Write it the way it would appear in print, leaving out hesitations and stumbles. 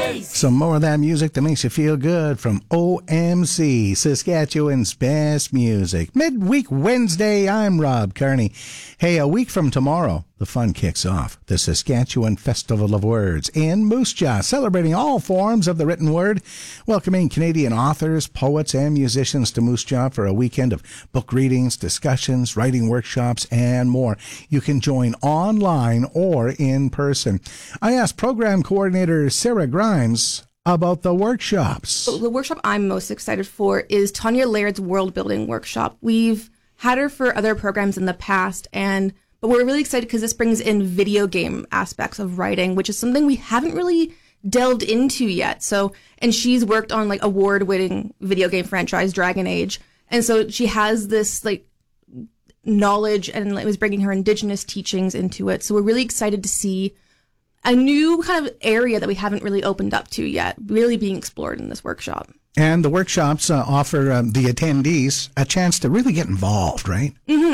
Some more of that music that makes you feel good from OMC, Saskatchewan's best music. Midweek Wednesday, I'm Rob Kearney. Hey, a week from tomorrow, the fun kicks off. The Saskatchewan Festival of Words in Moose Jaw, celebrating all forms of the written word, welcoming Canadian authors, poets, and musicians to Moose Jaw for a weekend of book readings, discussions, writing workshops, and more. You can join online or in person. I asked program coordinator Sarah Grimes about the workshops. So the workshop I'm most excited for is Tanya Laird's World Building Workshop. We've had her for other programs in the past, but we're really excited because this brings in video game aspects of writing, which is something we haven't really delved into yet. And she's worked on like award-winning video game franchise Dragon Age, and so she has this like knowledge, and it was bringing her Indigenous teachings into it. So we're really excited to see a new kind of area that we haven't really opened up to yet, really being explored in this workshop. And the workshops offer the attendees a chance to really get involved, right? Mm-hmm.